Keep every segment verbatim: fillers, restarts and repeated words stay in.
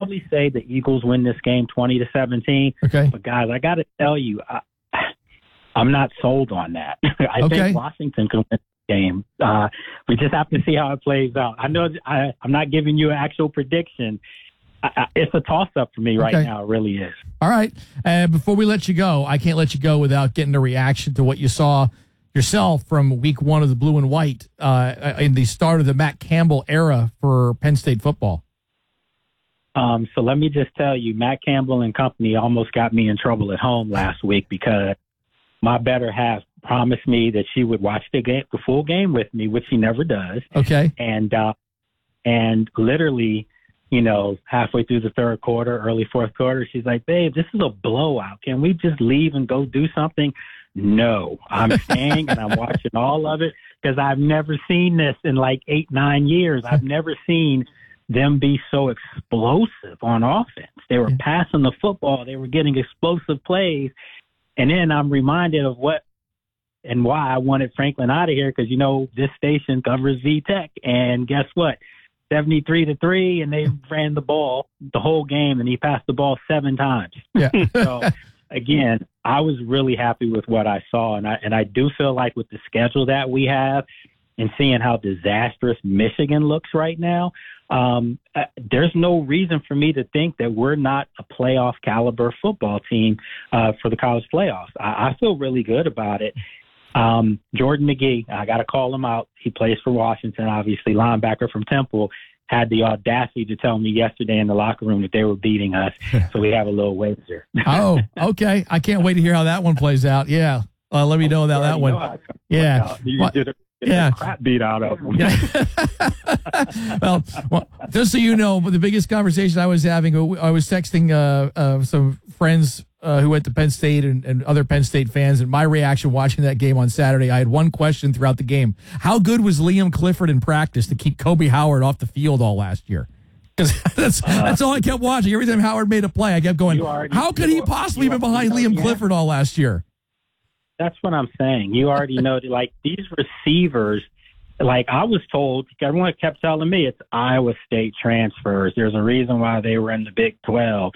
probably say the Eagles win this game twenty to seventeen. Okay. But, guys, I got to tell you, I, I'm not sold on that. I Okay. think Washington can win this game. Uh, we just have to see how it plays out. I know I, I'm not giving you an actual prediction. I, I, it's a toss-up for me right Okay. now. It really is. All right. Uh, before we let you go, I can't let you go without getting a reaction to what you saw yourself from week one of the blue and white uh, in the start of the Matt Campbell era for Penn State football. Um, so let me just tell you, Matt Campbell and company almost got me in trouble at home last week because my better half promised me that she would watch the game, the full game with me, which she never does. Okay. And uh, and literally, you know, halfway through the third quarter, early fourth quarter, she's like, "Babe, this is a blowout. Can we just leave and go do something?" No, I'm staying and I'm watching all of it because I've never seen this in like eight, nine years. I've never seen them be so explosive on offense. They were passing the football. They were getting explosive plays. And then I'm reminded of what and why I wanted Franklin out of here because, you know, this station covers V-Tech. And guess what? seventy-three to three, and they ran the ball the whole game, and he passed the ball seven times. Yeah. So, again, I was really happy with what I saw. And I, and I do feel like with the schedule that we have and seeing how disastrous Michigan looks right now, um, uh, there's no reason for me to think that we're not a playoff caliber football team uh, for the college playoffs. I, I feel really good about it. Um, Jordan McGee, I got to call him out. He plays for Washington, obviously, linebacker from Temple, had the audacity to tell me yesterday in the locker room that they were beating us. So we have a little wager. Oh, okay. I can't wait to hear how that one plays out. Yeah. Uh, let me know about that one. Yeah. You did a, did Yeah. a crap beat out of them. Yeah. well, well, just so you know, the biggest conversation I was having, I was texting uh, uh, some friends uh, who went to Penn State and, and other Penn State fans, and my reaction watching that game on Saturday, I had one question throughout the game. How good was Liam Clifford in practice to keep Kobe Howard off the field all last year? Because that's, uh, that's all I kept watching. Every time Howard made a play, I kept going, already, how could he possibly have been behind Liam Clifford all last year? That's what I'm saying. You already know that, like, these receivers, like I was told, everyone kept telling me it's Iowa State transfers. There's a reason why they were in the Big twelve.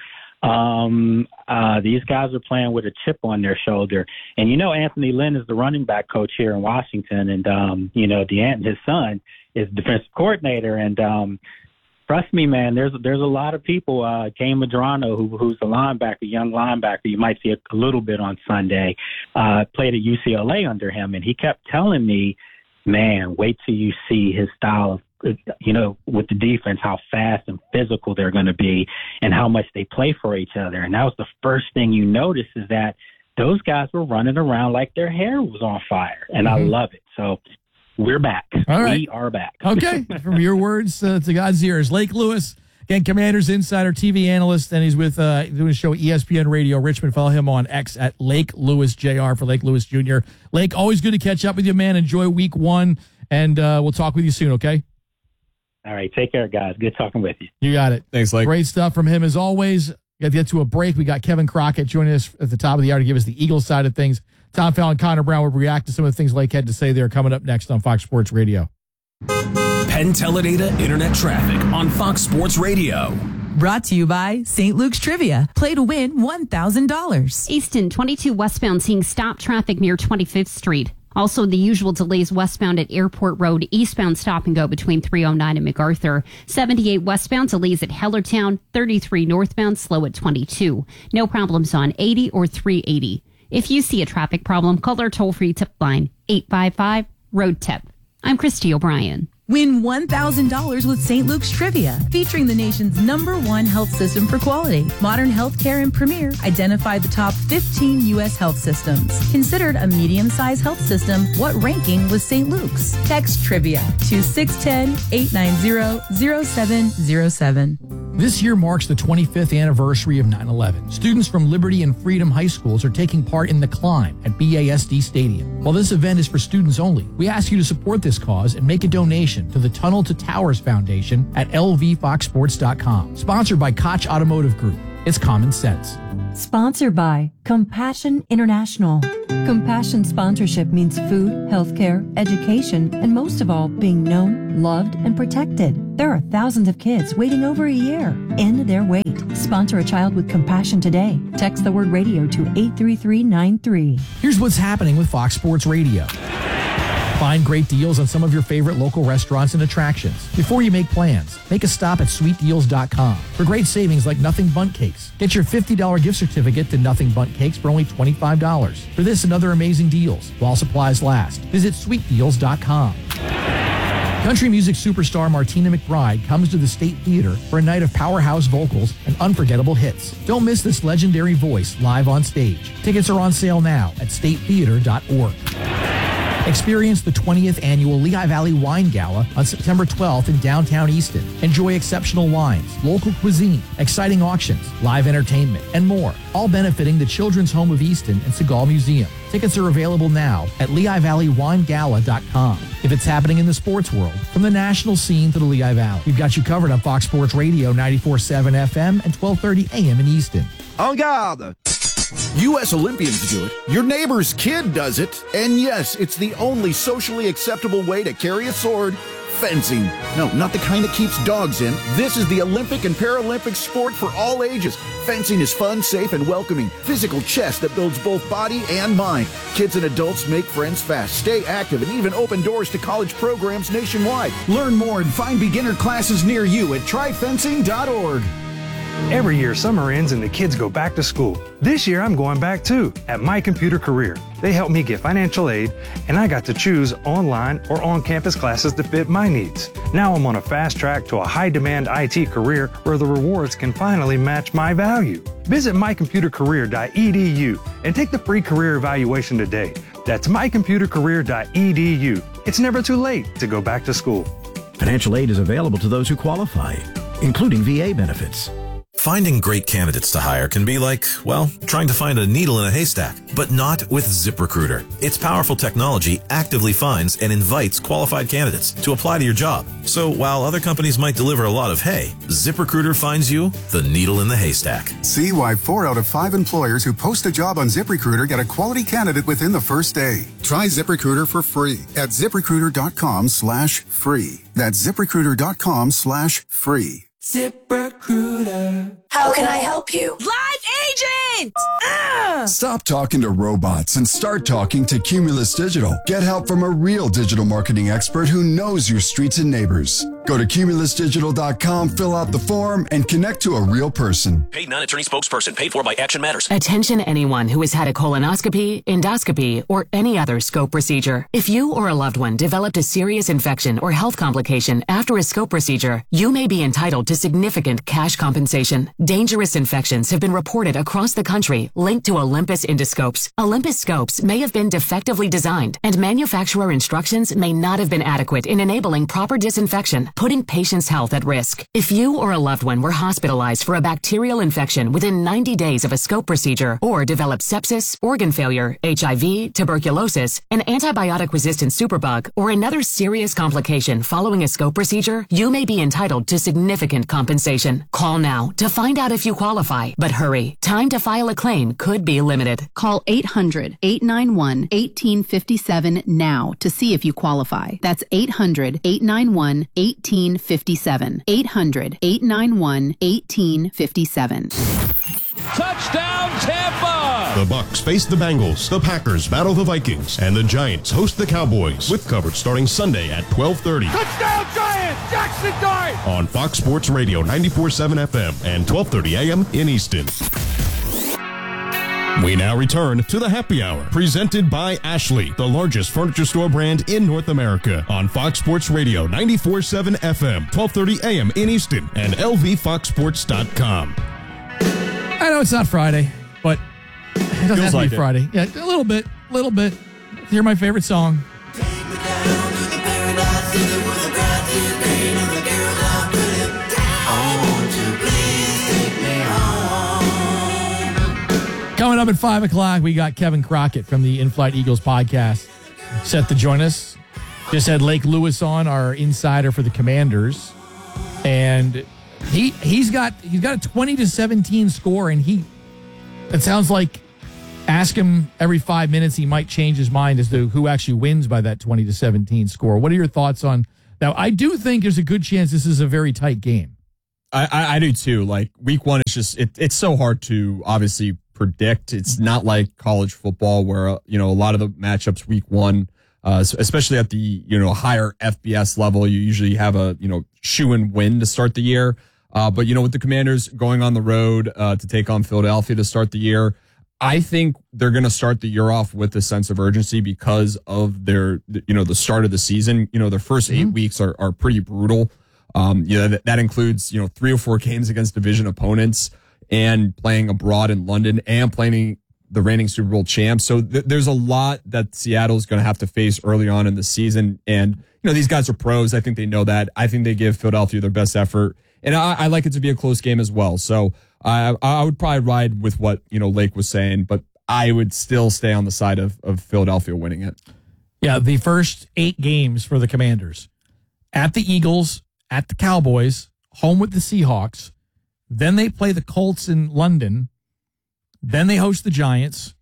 Um, uh, these guys are playing with a chip on their shoulder. And, you know, Anthony Lynn is the running back coach here in Washington. And, um, you know, DeAnt, his son, is defensive coordinator. And, um, trust me, man, there's there's a lot of people. Uh, Kane Madrano, who, who's a linebacker, young linebacker, you might see a, a little bit on Sunday, uh, played at U C L A under him. And he kept telling me, man, wait till you see his style of, you know, with the defense, how fast and physical they're going to be and how much they play for each other. And that was the first thing you notice is that those guys were running around like their hair was on fire. And mm-hmm. I love it. So we're back. All right. We are back. Okay. From your words uh, to God's ears. Lake Lewis, again, Commanders Insider, T V analyst, and he's with uh, doing a show E S P N Radio Richmond. Follow him on X at Lake Lewis J R for Lake Lewis Junior Lake, always good to catch up with you, man. Enjoy week one, and uh, we'll talk with you soon, okay? All right. Take care, guys. Good talking with you. You got it. Thanks, Lake. Great stuff from him as always. Got to get to a break. We got Kevin Crockett joining us at the top of the hour to give us the Eagles side of things. Tom Fallon, Connor Brown will react to some of the things Lake had to say there coming up next on Fox Sports Radio. Penn Teledata Internet Traffic on Fox Sports Radio. Brought to you by Saint Luke's Trivia. Play to win one thousand dollars. Easton twenty-two westbound seeing stop traffic near twenty-fifth Street. Also, the usual delays westbound at Airport Road, eastbound stop and go between three oh nine and MacArthur. seventy-eight westbound delays at Hellertown, thirty-three northbound slow at twenty-two. No problems on eighty or three eighty. If you see a traffic problem, call our toll-free tip line, eight five five, road tip. I'm Christy O'Brien. Win one thousand dollars with Saint Luke's Trivia, featuring the nation's number one health system for quality. Modern Healthcare and Premier identified the top fifteen U S health systems. Considered a medium-sized health system, what ranking was Saint Luke's? Text Trivia to six one zero, eight nine zero, zero seven zero seven. This year marks the twenty-fifth anniversary of nine eleven. Students from Liberty and Freedom High Schools are taking part in The Climb at B A S D Stadium. While this event is for students only, we ask you to support this cause and make a donation to the Tunnel to Towers Foundation at L V fox sports dot com. Sponsored by Koch Automotive Group. It's common sense. Sponsored by Compassion International. Compassion sponsorship means food, healthcare, education, and most of all, being known, loved, and protected. There are thousands of kids waiting over a year. End their wait. Sponsor a child with compassion today. Text the word radio to eight three three nine three. Here's what's happening with Fox Sports Radio. Find great deals on some of your favorite local restaurants and attractions. Before you make plans, make a stop at sweet deals dot com for great savings like Nothing Bundt Cakes. Get your fifty dollars gift certificate to Nothing Bundt Cakes for only twenty-five dollars. For this and other amazing deals, while supplies last, visit sweet deals dot com. Country music superstar Martina McBride comes to the State Theater for a night of powerhouse vocals and unforgettable hits. Don't miss this legendary voice live on stage. Tickets are on sale now at state theater dot org. Experience the twentieth annual Lehigh Valley Wine Gala on September twelfth in downtown Easton. Enjoy exceptional wines, local cuisine, exciting auctions, live entertainment, and more, all benefiting the Children's Home of Easton and Seagal Museum. Tickets are available now at lehigh valley wine gala dot com. If it's happening in the sports world, from the national scene to the Lehigh Valley, we've got you covered on Fox Sports Radio ninety-four point seven F M and twelve thirty A M in Easton. En garde! U S Olympians do it. Your neighbor's kid does it. And yes, it's the only socially acceptable way to carry a sword. Fencing. No, not the kind that keeps dogs in. This is the Olympic and Paralympic sport for all ages. Fencing is fun, safe, and welcoming. Physical chess that builds both body and mind. Kids and adults make friends fast, stay active, and even open doors to college programs nationwide. Learn more and find beginner classes near you at try fencing dot org. Every year, summer ends and the kids go back to school. This year, I'm going back too, at My Computer Career. They helped me get financial aid, and I got to choose online or on-campus classes to fit my needs. Now I'm on a fast track to a high-demand I T career where the rewards can finally match my value. Visit my computer career dot e d u and take the free career evaluation today. That's my computer career dot e d u. It's never too late to go back to school. Financial aid is available to those who qualify, including V A benefits. Finding great candidates to hire can be like, well, trying to find a needle in a haystack, but not with ZipRecruiter. Its powerful technology actively finds and invites qualified candidates to apply to your job. So while other companies might deliver a lot of hay, ZipRecruiter finds you the needle in the haystack. See why four out of five employers who post a job on ZipRecruiter get a quality candidate within the first day. Try ZipRecruiter for free at ZipRecruiter dot com slash free. That's ZipRecruiter dot com slash free. ZipRecruiter. How can I help you? Live agent! Ah! Stop talking to robots and start talking to Cumulus Digital. Get help from a real digital marketing expert who knows your streets and neighbors. Go to cumulus digital dot com, fill out the form, and connect to a real person. Paid non-attorney spokesperson. Paid for by Action Matters. Attention anyone who has had a colonoscopy, endoscopy, or any other scope procedure. If you or a loved one developed a serious infection or health complication after a scope procedure, you may be entitled to significant cash compensation. Dangerous infections have been reported across the country linked to Olympus endoscopes. Olympus scopes may have been defectively designed, and manufacturer instructions may not have been adequate in enabling proper disinfection, putting patients' health at risk. If you or a loved one were hospitalized for a bacterial infection within ninety days of a scope procedure, or developed sepsis, organ failure, H I V, tuberculosis, an antibiotic-resistant superbug, or another serious complication following a scope procedure, you may be entitled to significant compensation. Call now to find out if you qualify, but hurry. Time to file a claim could be limited. Call eight hundred, eight nine one, one eight five seven now to see if you qualify. That's eight hundred, eight nine one, one eight five seven. eight hundred, eight nine one, one eight five seven. Touchdown, Tampa! The Bucs face the Bengals, the Packers battle the Vikings, and the Giants host the Cowboys, with coverage starting Sunday at twelve thirty. Touchdown, Giants! Jackson Dart! On Fox Sports Radio ninety-four point seven F M and twelve thirty A M in Easton. We now return to the Happy Hour, presented by Ashley, the largest furniture store brand in North America, on Fox Sports Radio ninety-four point seven F M, twelve thirty A M in Easton, and L V fox sports dot com. I know it's not Friday, but it doesn't Feels have to like be it. Friday. Yeah, a little bit, a little bit. Hear my favorite song. Coming up at five o'clock, we got Kevin Crockett from the In-Flight Eagles podcast set to join us. Just had Lake Lewis on, our insider for the Commanders, and he he's got he's got a twenty to seventeen score, and he it sounds like ask him every five minutes, he might change his mind as to who actually wins by that twenty to seventeen score. What are your thoughts on Now, I do think there's a good chance this is a very tight game. I, I, I do too. Like week one, it's just it, it's so hard to obviously predict. It's not like college football where uh, you know a lot of the matchups week one, uh, especially at the you know higher F B S level, you usually have a you know shoe-in win to start the year. Uh, but you know with the Commanders going on the road uh, to take on Philadelphia to start the year, I think they're going to start the year off with a sense of urgency because of their you know the start of the season. You know their first eight mm-hmm. weeks are are pretty brutal. Um, you know, that, that includes, you know, three or four games against division opponents and playing abroad in London and playing the reigning Super Bowl champs. So th- there's a lot that Seattle's going to have to face early on in the season. And, you know, these guys are pros. I think they know that. I think they give Philadelphia their best effort. And I, I like it to be a close game as well. So I, I would probably ride with what, you know, Lake was saying, but I would still stay on the side of, of Philadelphia winning it. Yeah, the first eight games for the Commanders at the Eagles, at the Cowboys, home with the Seahawks. Then they play the Colts in London. Then they host the Giants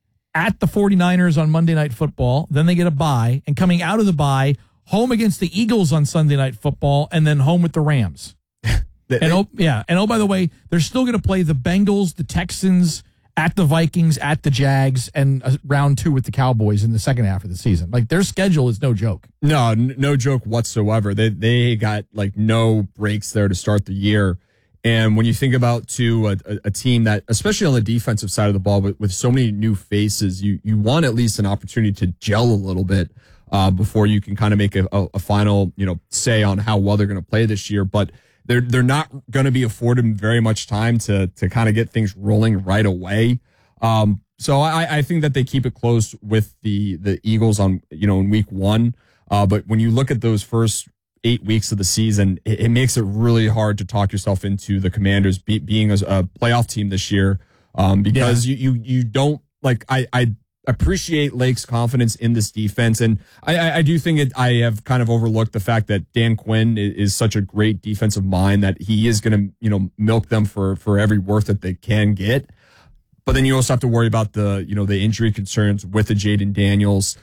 at the 49ers on Monday Night Football. Then they get a bye. And coming out of the bye, home against the Eagles on Sunday Night Football, and then home with the Rams. and oh, yeah, and oh, by the way, they're still going to play the Bengals, the Texans, at the Vikings, at the Jags, and uh, round two with the Cowboys in the second half of the season. Like, their schedule is no joke. No, n- no joke whatsoever. They they got, like, no breaks there to start the year. And when you think about, too, a, a, a team that, especially on the defensive side of the ball, with, with so many new faces, you, you want at least an opportunity to gel a little bit uh, before you can kind of make a, a, a final, you know, say on how well they're going to play this year. But They're they're not going to be afforded very much time to to kind of get things rolling right away. Um, so I, I think that they keep it close with the the Eagles on you know in week one. Uh, but when you look at those first eight weeks of the season, it, it makes it really hard to talk yourself into the Commanders be, being a, a playoff team this year um, because yeah. you, you you don't like I I. appreciate Lake's confidence in this defense. And I, I, I do think it, I have kind of overlooked the fact that Dan Quinn is, is such a great defensive mind that he is going to, you know, milk them for, for every worth that they can get. But then you also have to worry about the, you know, the injury concerns with the Jaden Daniels.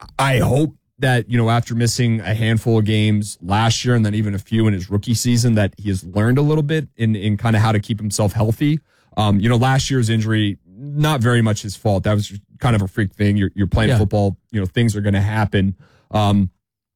I hope that, you know, after missing a handful of games last year and then even a few in his rookie season, that he has learned a little bit in, in kind of how to keep himself healthy. Um, you know, last year's injury, not very much his fault. That was kind of a freak thing. You're, you're playing yeah. football, you know, things are going to happen. Um,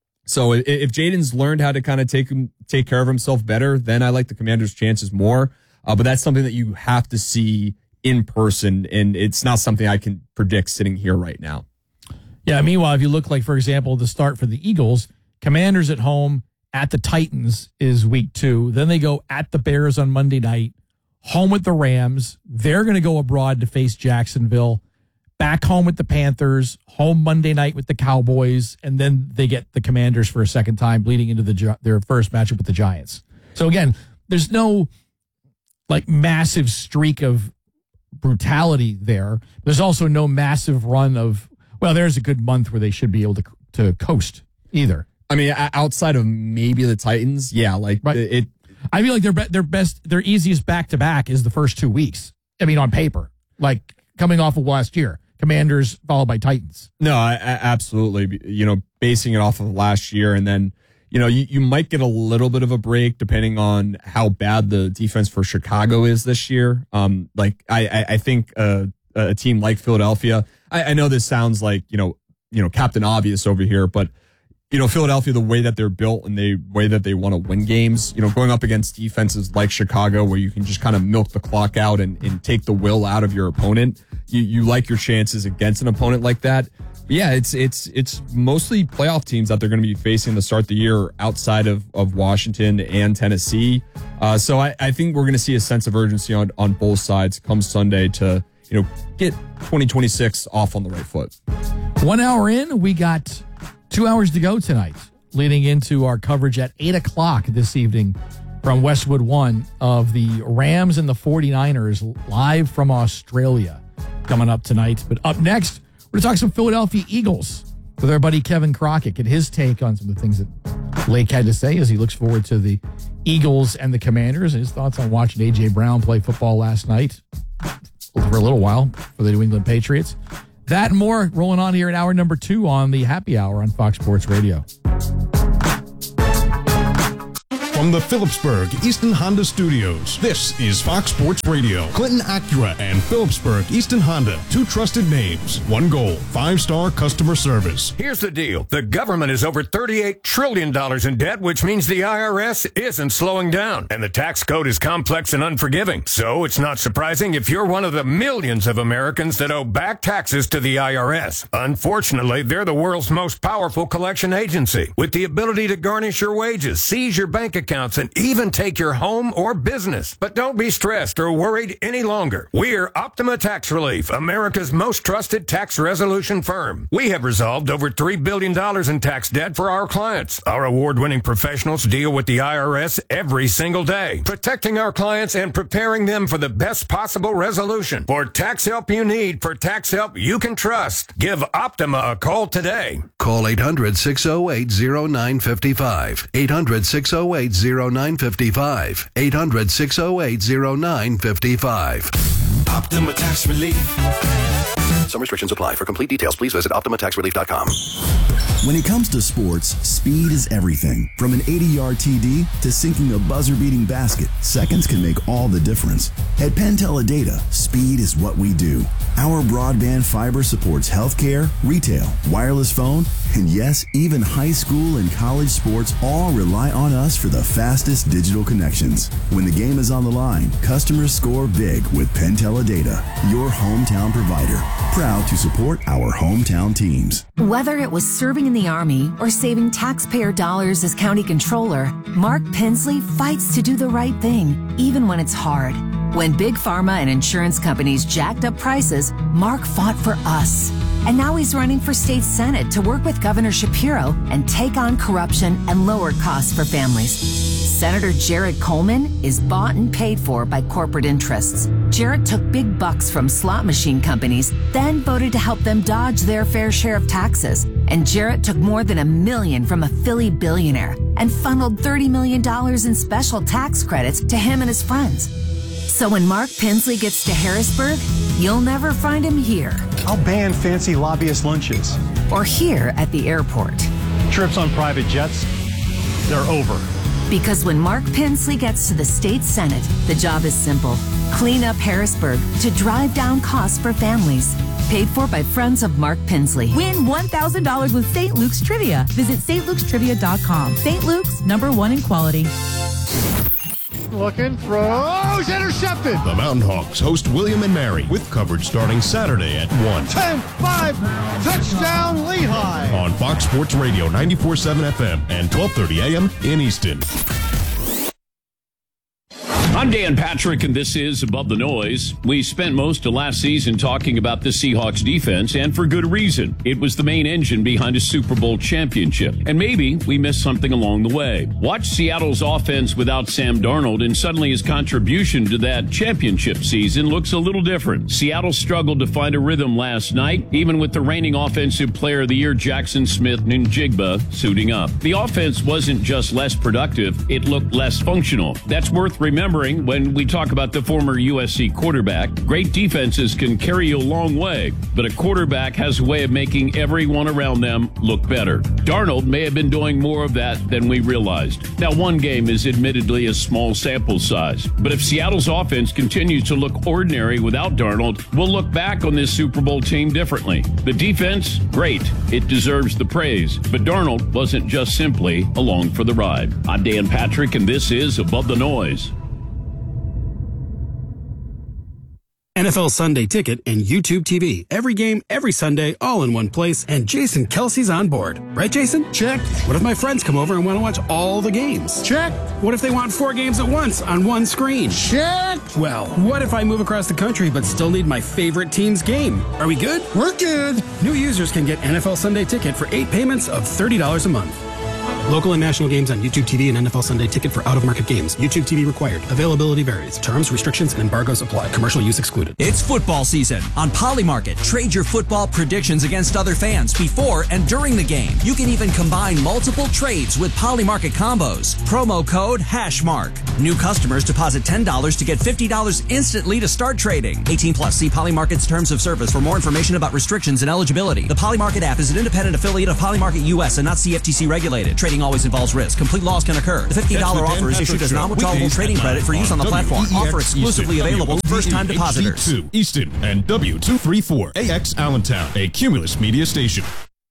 so if, if Jaden's learned how to kind of take him, take care of himself better, then I like the Commanders' chances more. Uh, but that's something that you have to see in person, and it's not something I can predict sitting here right now. Yeah. Meanwhile, if you look like, for example, the start for the Eagles, Commanders at home at the Titans is week two. Then they go at the Bears on Monday night. Home with the Rams. They're going to go abroad to face Jacksonville. Back home with the Panthers. Home Monday night with the Cowboys. And then they get the Commanders for a second time, bleeding into the their first matchup with the Giants. So, again, there's no, like, massive streak of brutality there. There's also no massive run of, well, there's a good month where they should be able to to coast either. I mean, outside of maybe the Titans, yeah, like, right. it I feel like their their best, their easiest back to back is the first two weeks. I mean, on paper, like coming off of last year, Commanders followed by Titans. No, I, I, absolutely. You know, basing it off of last year, and then you know you, you might get a little bit of a break depending on how bad the defense for Chicago is this year. Um, like I I, I think uh, a team like Philadelphia. I, I know this sounds like you know you know Captain Obvious over here, but. You know, Philadelphia, the way that they're built and the way that they want to win games, you know, going up against defenses like Chicago where you can just kind of milk the clock out and, and take the will out of your opponent, you, you like your chances against an opponent like that. But yeah, it's it's it's mostly playoff teams that they're going to be facing to start the year outside of, of Washington and Tennessee. Uh, so I, I think we're going to see a sense of urgency on, on both sides come Sunday to, you know, get twenty twenty-six off on the right foot. One hour in, we got two hours to go tonight, leading into our coverage at eight o'clock this evening from Westwood One of the Rams and the 49ers live from Australia coming up tonight. But up next, we're going to talk some Philadelphia Eagles with our buddy Kevin Crockett, get his take on some of the things that Lake had to say as he looks forward to the Eagles and the Commanders, and his thoughts on watching A J. Brown play football last night for a little while for the New England Patriots. That and more rolling on here at hour number two on the Happy Hour on Fox Sports Radio. From the Phillipsburg Easton Honda Studios, this is Fox Sports Radio. Clinton Acura and Phillipsburg Easton Honda, two trusted names, one goal, five-star customer service. Here's the deal. The government is over thirty-eight trillion dollars in debt, which means the I R S isn't slowing down. And the tax code is complex and unforgiving. So it's not surprising if you're one of the millions of Americans that owe back taxes to the I R S. Unfortunately, they're the world's most powerful collection agency, with the ability to garnish your wages, seize your bank accounts, and even take your home or business. But don't be stressed or worried any longer. We're Optima Tax Relief, America's most trusted tax resolution firm. We have resolved over three billion dollars in tax debt for our clients. Our award-winning professionals deal with the I R S every single day, protecting our clients and preparing them for the best possible resolution. For tax help you need, for tax help you can trust, give Optima a call today. Call eight hundred, six oh eight, oh nine five five. eight hundred, six oh eight, oh nine five five. eight hundred, six oh eight, oh nine five five. Optima Tax Relief. Some restrictions apply. For complete details, please visit optima tax relief dot com. When it comes to sports, speed is everything. From an eighty-yard T D to sinking a buzzer-beating basket, seconds can make all the difference. At Penn Teledata, speed is what we do. Our broadband fiber supports healthcare, retail, wireless phone, and yes, even high school and college sports all rely on us for the fastest digital connections. When the game is on the line, customers score big with Penn Teledata, your hometown provider. Proud to support our hometown teams. Whether it was serving in the Army or saving taxpayer dollars as county controller, Mark Pensley fights to do the right thing, even when it's hard. When big pharma and insurance companies jacked up prices, Mark fought for us. And now he's running for state senate to work with Governor Shapiro and take on corruption and lower costs for families. Senator Jared Coleman is bought and paid for by corporate interests. Jared took big bucks from slot machine companies, then voted to help them dodge their fair share of taxes. And Jared took more than a million from a Philly billionaire and funneled thirty million dollars in special tax credits to him and his friends. So when Mark Pensley gets to Harrisburg, you'll never find him here. I'll ban fancy lobbyist lunches. Or here at the airport. Trips on private jets, they're over. Because when Mark Pensley gets to the state senate, the job is simple. Clean up Harrisburg to drive down costs for families. Paid for by friends of Mark Pensley. Win one thousand dollars with Saint Luke's Trivia. Visit Saint Luke's Trivia dot com. Saint Luke's, number one in quality. Looking, throws, intercepted. The Mountain Hawks host William and Mary with coverage starting Saturday at one. ten five, touchdown Lehigh. On Fox Sports Radio ninety-four point seven F M and twelve thirty A M in Easton. I'm Dan Patrick, and this is Above the Noise. We spent most of last season talking about the Seahawks defense, and for good reason. It was the main engine behind a Super Bowl championship, and maybe we missed something along the way. Watch Seattle's offense without Sam Darnold, and suddenly his contribution to that championship season looks a little different. Seattle struggled to find a rhythm last night, even with the reigning Offensive Player of the Year Jackson Smith-Njigba suiting up. The offense wasn't just less productive, it looked less functional. That's worth remembering when we talk about the former U S C quarterback. Great defenses can carry you a long way, but a quarterback has a way of making everyone around them look better. Darnold may have been doing more of that than we realized. Now, one game is admittedly a small sample size, but if Seattle's offense continues to look ordinary without Darnold, we'll look back on this Super Bowl team differently. The defense, great. It deserves the praise, but Darnold wasn't just simply along for the ride. I'm Dan Patrick, and this is Above the Noise. N F L Sunday Ticket and YouTube T V. Every game, every Sunday, all in one place, and Jason Kelsey's on board. Right, Jason? Check. What if my friends come over and want to watch all the games? Check. What if they want four games at once on one screen? Check. Well, what if I move across the country but still need my favorite team's game? Are we good? We're good. New users can get N F L Sunday Ticket for eight payments of thirty dollars a month. Local and national games on YouTube T V and N F L Sunday Ticket for out-of-market games. YouTube T V required. Availability varies. Terms, restrictions, and embargoes apply. Commercial use excluded. It's football season. On Polymarket, trade your football predictions against other fans before and during the game. You can even combine multiple trades with Polymarket combos. Promo code HASHMARK. New customers deposit ten dollars to get fifty dollars instantly to start trading. eighteen plus. See Polymarket's terms of service for more information about restrictions and eligibility. The Polymarket app is an independent affiliate of Polymarket U S and not C F T C regulated. Trading Trading always involves risk. Complete loss can occur. The fifty dollars offer is issued as non-withdrawable trading credit for use on the platform. Offer exclusively available to first-time depositors. H D two Easton and W two thirty-four A X Allentown, a Cumulus media station.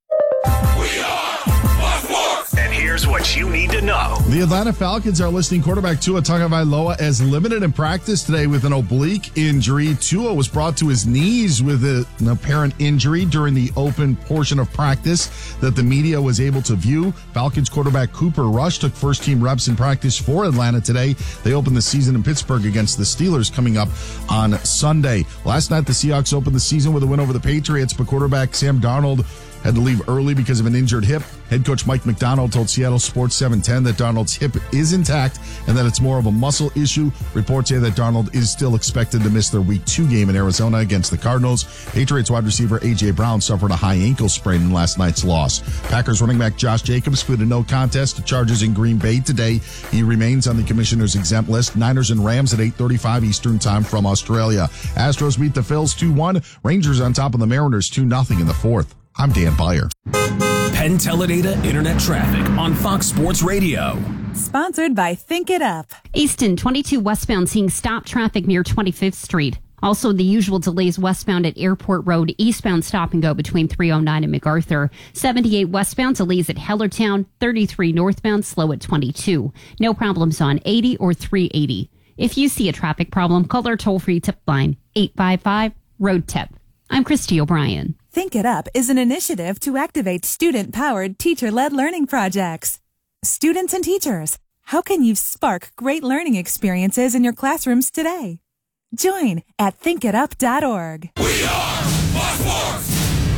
And here's what you need to know. The Atlanta Falcons are listing quarterback Tua Tagovailoa as limited in practice today with an oblique injury. Tua was brought to his knees with a, an apparent injury during the open portion of practice that the media was able to view. Falcons quarterback Cooper Rush took first-team reps in practice for Atlanta today. They opened the season in Pittsburgh against the Steelers coming up on Sunday. Last night, the Seahawks opened the season with a win over the Patriots, but quarterback Sam Darnold had to leave early because of an injured hip. Head coach Mike McDonald told Seattle Sports seven ten that Darnold's hip is intact and that it's more of a muscle issue. Reports say that Darnold is still expected to miss their week two game in Arizona against the Cardinals. Patriots wide receiver A J. Brown suffered a high ankle sprain in last night's loss. Packers running back Josh Jacobs pleaded no contest to charges in Green Bay today. He remains on the commissioner's exempt list. Niners and Rams at eight thirty-five Eastern time from Australia. Astros beat the Phils two one. Rangers on top of the Mariners two nothing in the fourth. I'm Dan Byer. Penn Teledata Internet Traffic on Fox Sports Radio. Sponsored by Think It Up. Easton twenty-two westbound seeing stop traffic near twenty-fifth Street. Also, the usual delays westbound at Airport Road, eastbound stop and go between three oh nine and MacArthur. seventy-eight westbound delays at Hellertown, thirty-three northbound slow at twenty-two. No problems on eighty or three eighty. If you see a traffic problem, call our toll-free tip line, eight five five, road tip. I'm Christy O'Brien. Think It Up is an initiative to activate student-powered, teacher-led learning projects. Students and teachers, how can you spark great learning experiences in your classrooms today? Join at think it up dot org. We are Fox Sports!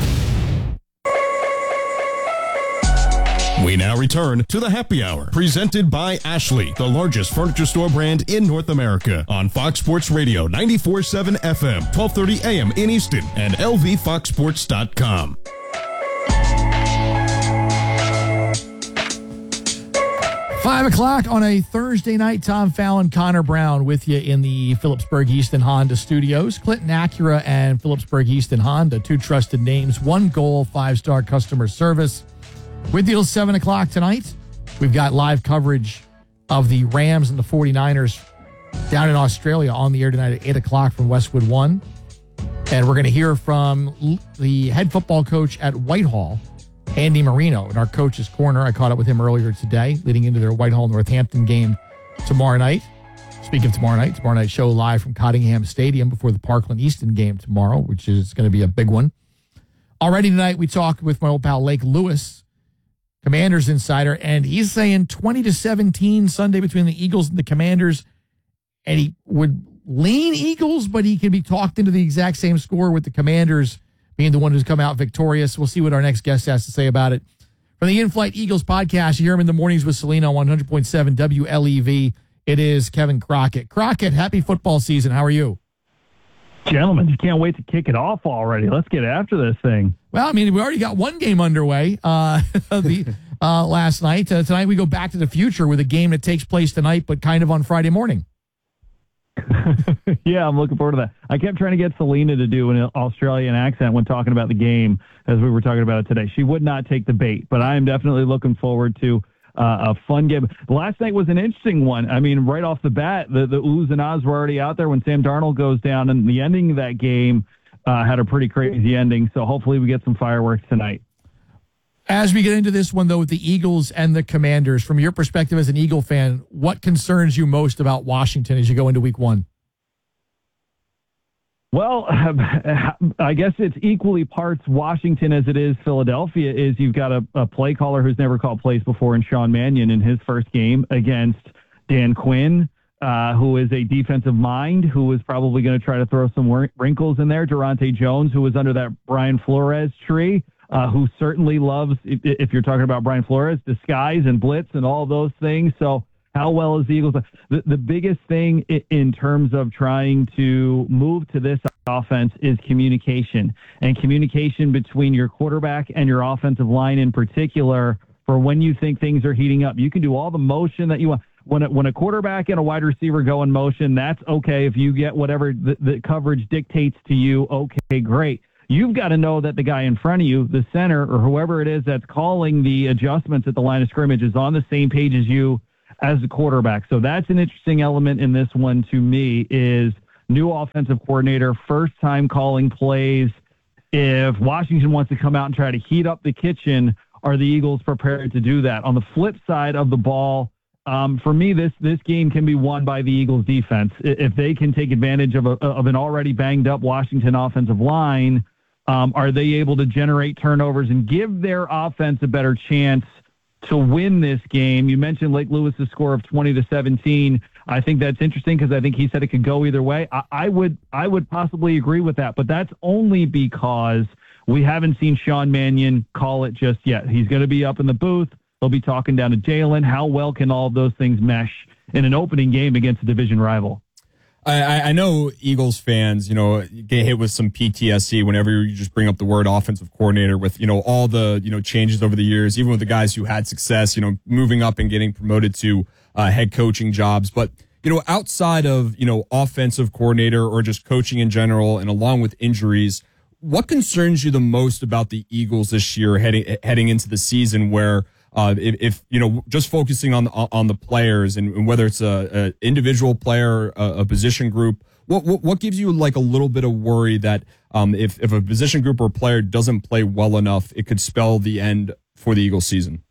We now return to the Happy Hour, presented by Ashley, the largest furniture store brand in North America, on Fox Sports Radio ninety-four point seven F M, twelve thirty A M in Easton, and L V fox sports dot com. Five o'clock on a Thursday night. Tom Fallon, Connor Brown with you in the Phillipsburg Easton Honda studios. Clinton Acura and Phillipsburg Easton Honda, two trusted names, one goal, five-star customer service. With you till seven o'clock tonight, we've got live coverage of the Rams and the forty-niners down in Australia on the air tonight at eight o'clock from Westwood One. And we're going to hear from the head football coach at Whitehall, Andy Marino, in our coach's corner. I caught up with him earlier today, leading into their Whitehall Northampton game tomorrow night. Speaking of tomorrow night, tomorrow night show live from Cottingham Stadium before the Parkland Easton game tomorrow, which is going to be a big one. Already tonight, we talked with my old pal Lake Lewis, Commanders insider, and he's saying twenty to seventeen Sunday between the Eagles and the Commanders, and he would lean Eagles, but he can be talked into the exact same score with the Commanders being the one who's come out victorious. We'll see what our next guest has to say about it. From the In-Flight Eagles podcast, you hear him in the mornings with Selena on one hundred point seven W L E V. It is Kevin Crockett. Crockett, happy football season. How are you? Gentlemen, you can't wait to kick it off already. Let's get after this thing. Well, I mean, we already got one game underway uh, the, uh, last night. Uh, tonight we go back to the future with a game that takes place tonight, but kind of on Friday morning. Yeah, I'm looking forward to that. I kept trying to get Selena to do an Australian accent when talking about the game as we were talking about it today. She would not take the bait, but I am definitely looking forward to Uh, a fun game. Last night was an interesting one. I mean, right off the bat, the, the oohs and ahs were already out there when Sam Darnold goes down, and the ending of that game uh, had a pretty crazy ending. So hopefully we get some fireworks tonight. As we get into this one, though, with the Eagles and the Commanders, from your perspective as an Eagle fan, what concerns you most about Washington as you go into week one? Well, I guess it's equally parts Washington as it is Philadelphia. Is you've got a, a play caller who's never called plays before in Sean Mannion in his first game against Dan Quinn, uh, who is a defensive mind, who is probably going to try to throw some wrinkles in there. Durante Jones, who was under that Brian Flores tree, uh, who certainly loves, if, if you're talking about Brian Flores, disguise and blitz and all those things. So how well is the Eagles? The, the biggest thing in terms of trying to move to this offense is communication, and communication between your quarterback and your offensive line in particular for when you think things are heating up. You can do all the motion that you want. When a, when a quarterback and a wide receiver go in motion, that's okay. If you get whatever the, the coverage dictates to you, okay, great. you've got to know that the guy in front of you, the center or whoever it is that's calling the adjustments at the line of scrimmage, is on the same page as you as the quarterback. So that's an interesting element in this one to me, is new offensive coordinator, first time calling plays. If Washington wants to come out and try to heat up the kitchen, are the Eagles prepared to do that? On the flip side of the ball, um, for me, this this game can be won by the Eagles defense. If they can take advantage of a, of an already banged up Washington offensive line, um, are they able to generate turnovers and give their offense a better chance to win this game? You mentioned Lake Lewis's score of twenty to seventeen. I think that's interesting because I think he said it could go either way. I, I would I would possibly agree with that, but that's only because we haven't seen Sean Mannion call it just yet. He's going to be up in the booth. He'll be talking down to Jalen. How well can all of those things mesh in an opening game against a division rival? I, I know Eagles fans, you know, get hit with some P T S D whenever you just bring up the word offensive coordinator with, you know, all the, you know, changes over the years, even with the guys who had success, you know, moving up and getting promoted to uh, head coaching jobs. But, you know, outside of, you know, offensive coordinator or just coaching in general, and along with injuries, what concerns you the most about the Eagles this year heading heading into the season, where Uh, if, if, you know, just focusing on, on the players and, and whether it's a, a individual player, a, a position group, what, what, what gives you like a little bit of worry that, um, if, if a position group or player doesn't play well enough, it could spell the end for the Eagles season?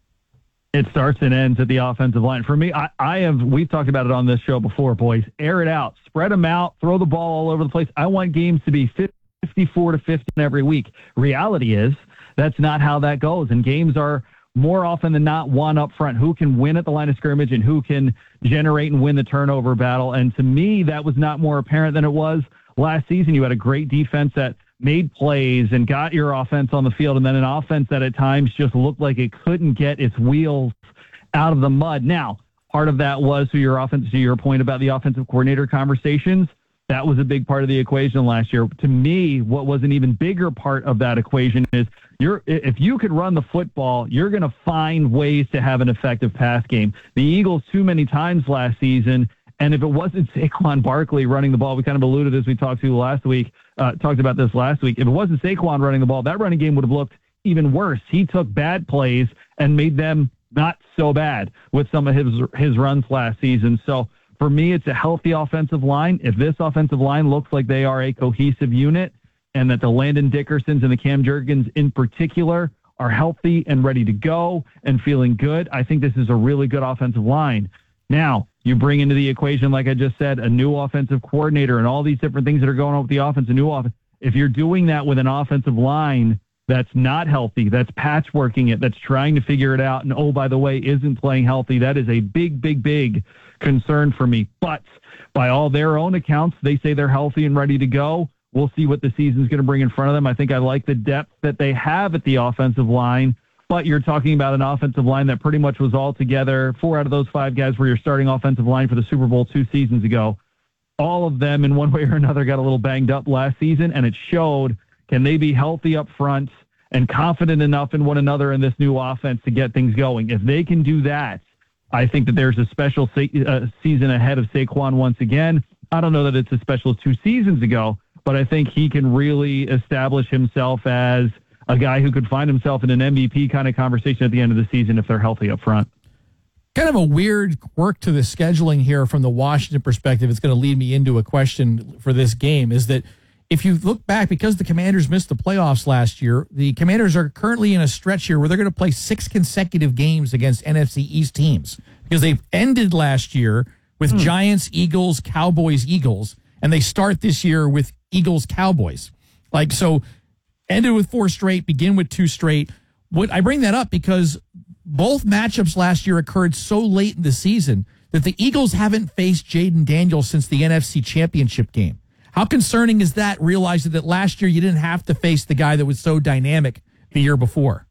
It starts and ends at the offensive line. For me, I, I have, we've talked about it on this show before, boys. Air it out, spread them out, throw the ball all over the place. I want games to be fifty-four to fifteen every week. Reality is that's not how that goes. And games are, more often than not, one up front, who can win at the line of scrimmage and who can generate and win the turnover battle. And to me, that was not more apparent than it was last season. You had a great defense that made plays and got your offense on the field, and then an offense that at times just looked like it couldn't get its wheels out of the mud. Now, part of that was to your offense, to your point about the offensive coordinator conversations. That was a big part of the equation last year. To me, what was an even bigger part of that equation is you're, if you could run the football, you're going to find ways to have an effective pass game. The Eagles too many times last season, and if it wasn't Saquon Barkley running the ball, we kind of alluded as we talked to last week, uh, talked about this last week. If it wasn't Saquon running the ball, that running game would have looked even worse. He took bad plays and made them not so bad with some of his his runs last season. So for me, it's a healthy offensive line. If this offensive line looks like they are a cohesive unit, and that the Landon Dickersons and the Cam Jurgens in particular are healthy and ready to go and feeling good, I think this is a really good offensive line. Now, you bring into the equation, like I just said, a new offensive coordinator and all these different things that are going on with the offense, a new offense. If you're doing that with an offensive line that's not healthy, that's patchworking it, that's trying to figure it out, and oh, by the way, isn't playing healthy, that is a big, big, big concern for me. But by all their own accounts, they say they're healthy and ready to go. We'll see what the season's going to bring in front of them. I think I like the depth that they have at the offensive line, but you're talking about an offensive line that pretty much was all together. Four out of those five guys were your starting offensive line for the Super Bowl two seasons ago. All of them in one way or another got a little banged up last season, and it showed. Can they be healthy up front and confident enough in one another in this new offense to get things going? If they can do that, I think that there's a special se- uh, season ahead of Saquon once again. I don't know that it's as special as two seasons ago, but I think he can really establish himself as a guy who could find himself in an M V P kind of conversation at the end of the season if they're healthy up front. Kind of a weird quirk to the scheduling here from the Washington perspective. It's going to lead me into a question for this game, is that if you look back, because the Commanders missed the playoffs last year, the Commanders are currently in a stretch here where they're going to play six consecutive games against N F C East teams, because they ended last year with hmm. Giants, Eagles, Cowboys, Eagles, and they start this year with Eagles, Cowboys. Like, so ended with four straight, begin with two straight. What I bring that up because both matchups last year occurred so late in the season that the Eagles haven't faced Jaden Daniels since the N F C Championship game. How concerning is that, realizing that last year you didn't have to face the guy that was so dynamic the year before?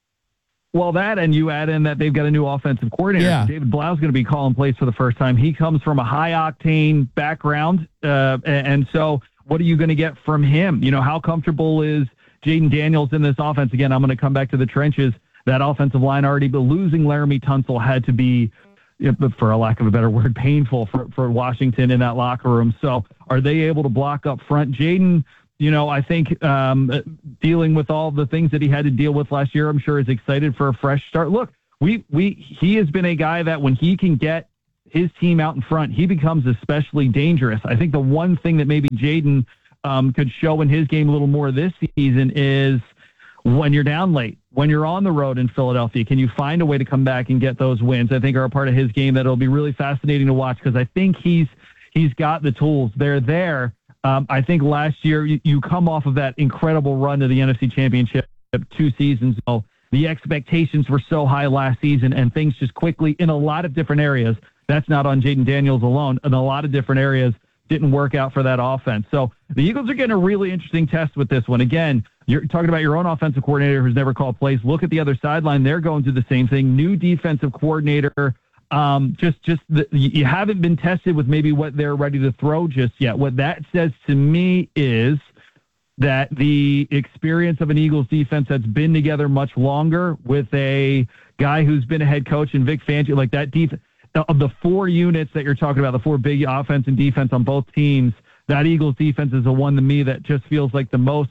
Well, that, and you add in that they've got a new offensive coordinator. Yeah. David Blau is going to be calling plays for the first time. He comes from a high-octane background, uh, and so what are you going to get from him? You know, how comfortable is Jaden Daniels in this offense? Again, I'm going to come back to the trenches. That offensive line already, but losing Laramie Tunsil had to be, for a lack of a better word, painful for, for Washington in that locker room. So are they able to block up front? Jaden you know, I think um, dealing with all the things that he had to deal with last year, I'm sure is excited for a fresh start. Look, we we he has been a guy that when he can get his team out in front, he becomes especially dangerous. I think the one thing that maybe Jaden um, could show in his game a little more this season is when you're down late, when you're on the road in Philadelphia, can you find a way to come back and get those wins? I think are a part of his game that'll be really fascinating to watch because I think he's he's got the tools. They're there. Um, I think last year you, you come off of that incredible run to the N F C Championship two seasons ago. The expectations were so high last season, and things just quickly in a lot of different areas. That's not on Jaden Daniels alone. In a lot of different areas, didn't work out for that offense. So the Eagles are getting a really interesting test with this one. Again, you're talking about your own offensive coordinator who's never called plays. Look at the other sideline; they're going through the same thing. New defensive coordinator. Um, just, just the, you haven't been tested with maybe what they're ready to throw just yet. What that says to me is that the experience of an Eagles defense that's been together much longer with a guy who's been a head coach in Vic Fangio, like that defense, of the four units that you're talking about, the four big offense and defense on both teams, that Eagles defense is the one to me that just feels like the most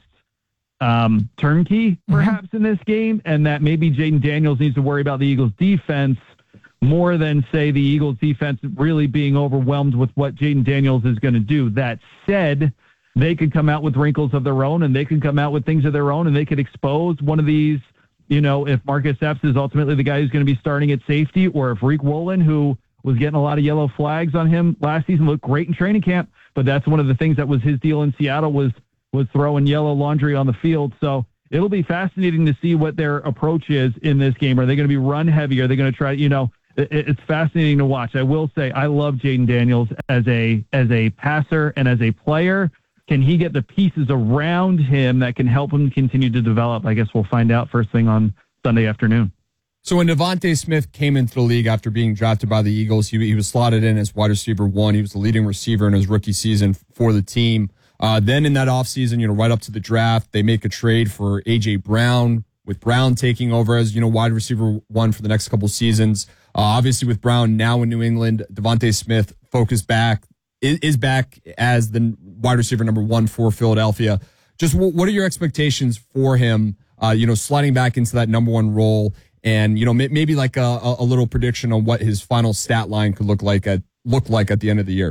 um, turnkey perhaps mm-hmm. in this game. And that maybe Jaden Daniels needs to worry about the Eagles defense more than, say, the Eagles defense really being overwhelmed with what Jaden Daniels is going to do. That said, they could come out with wrinkles of their own, and they could come out with things of their own, and they could expose one of these, you know, if Marcus Epps is ultimately the guy who's going to be starting at safety, or if Reek Woolen, who was getting a lot of yellow flags on him last season, looked great in training camp, but that's one of the things that was his deal in Seattle was was throwing yellow laundry on the field. So it'll be fascinating to see what their approach is in this game. Are they going to be run heavy? Are they going to try, you know, it's fascinating to watch. I will say I love Jaden Daniels as a as a passer and as a player. Can he get the pieces around him that can help him continue to develop? I guess we'll find out first thing on Sunday afternoon. So when Devontae Smith came into the league after being drafted by the Eagles, he, he was slotted in as wide receiver one. He was the leading receiver in his rookie season for the team. Uh, then in that offseason, you know, right up to the draft, they make a trade for A J Brown, with Brown taking over as, you know, wide receiver one for the next couple seasons. Uh, obviously, with Brown now in New England, Devontae Smith focused back, is, is back as the wide receiver number one for Philadelphia. Just w- what are your expectations for him, uh, you know, sliding back into that number one role and, you know, m- maybe like a, a little prediction on what his final stat line could look like at, look like at the end of the year?